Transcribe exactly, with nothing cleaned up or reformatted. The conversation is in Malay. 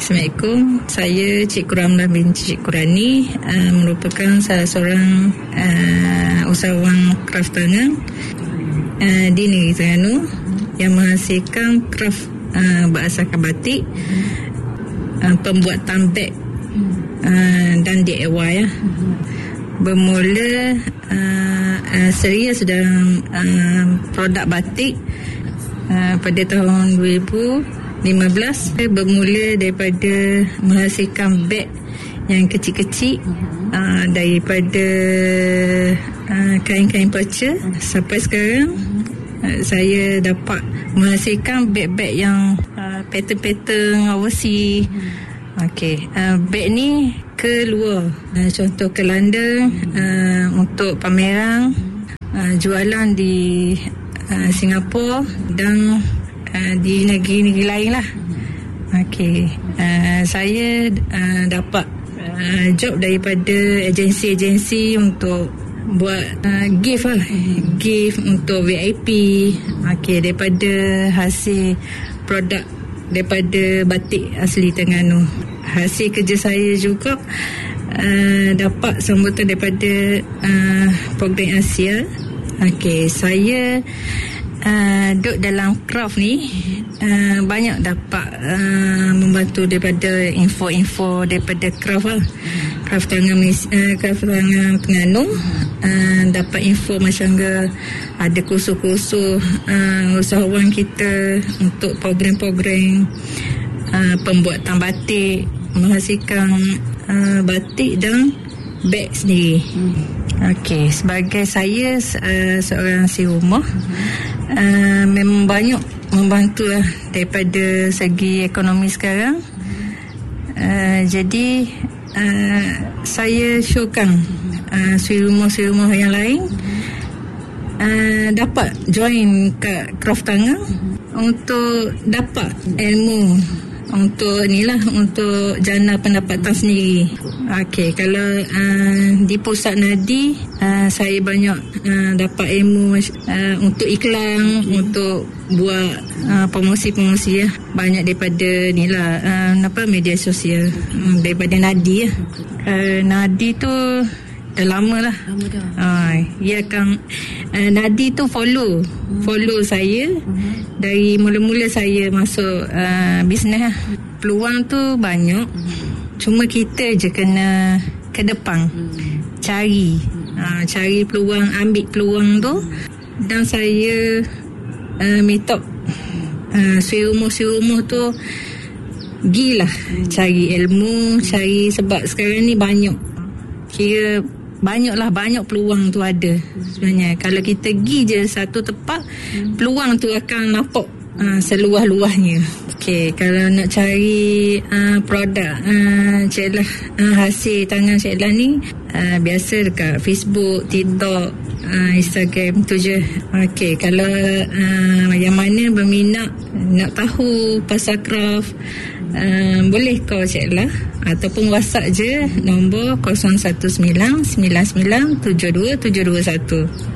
Assalamualaikum. Saya Cikgu Ramlah binti Cikgu Rani, uh, merupakan salah seorang uh, usahawan kraft tangan uh, di negeri Terengganu yang menghasilkan kraft uh, berasaskan batik, uh, pembuatan beg uh, dan D I Y ya. Bermula uh, uh, Seria sudah uh, produk batik uh, pada tahun dua ribu lima belas. Bermula daripada menghasilkan beg yang kecil-kecil uh, daripada uh, kain-kain perca, sampai sekarang uh, saya dapat menghasilkan beg-beg yang uh, pattern-pattern overseas. Okey, uh, beg ni ke luar, uh, contoh ke London uh, untuk pameran, uh, jualan di uh, Singapura dan Uh, di negeri-negeri lain lah. Okey, uh, saya uh, dapat uh, job daripada agensi-agensi untuk buat uh, gift lah, gift untuk V I P. Okey, daripada hasil produk daripada batik asli Terengganu. Hasil kerja saya juga uh, dapat sambutan daripada uh, program Asia. Okey, saya Uh, duduk dalam kraft ni uh, banyak dapat uh, membantu daripada info-info daripada kraft lah. Kraft tangan uh, kraft tangan Terengganu, uh, dapat info macam ke ada kursus-kursus uh, usahawan kita untuk program-program uh, pembuatan batik, menghasilkan uh, batik dan beg sendiri. Okey, sebagai saya uh, seorang si rumah, uh, memang banyak membantu lah daripada segi ekonomi sekarang. Uh, jadi uh, saya syurkan uh, si rumah-si rumah yang lain uh, dapat join kat kraft tangan untuk dapat ilmu untuk inilah, untuk jana pendapatan sendiri. Okey, kalau uh, di pusat Nadi uh, saya banyak uh, dapat ilmu uh, untuk iklan, untuk buat uh, promosi-promosi ya. Banyak daripada inilah uh, apa media sosial, um, daripada Nadi ya. Uh, Nadi tu dah lama lah. Lama dah. Uh, ya kan, uh, Nadi tu follow hmm. follow saya hmm. dari mula-mula saya masuk uh, bisnes lah. Peluang tu banyak, hmm. cuma kita je kena ke depan, hmm. cari hmm. Uh, cari peluang, ambil peluang tu. Dan saya uh, minta uh, serumah-serumah tu gilah hmm. cari ilmu, cari, sebab sekarang ni banyak, kira banyaklah, banyak peluang tu ada sebenarnya. Kalau kita pergi je satu tempat, hmm. peluang tu akan nampak uh, seluas-luasnya. Okey, kalau nak cari uh, produk uh, Cik Lah, uh, hasil tangan Cik Lah ni uh, biasa dekat Facebook, TikTok, uh, Instagram tu je. Okey, kalau uh, yang mana berminat nak tahu pasal kraft, uh, boleh call Cik Lah ataupun WhatsApp je nombor kosong satu sembilan sembilan sembilan tujuh dua tujuh dua satu.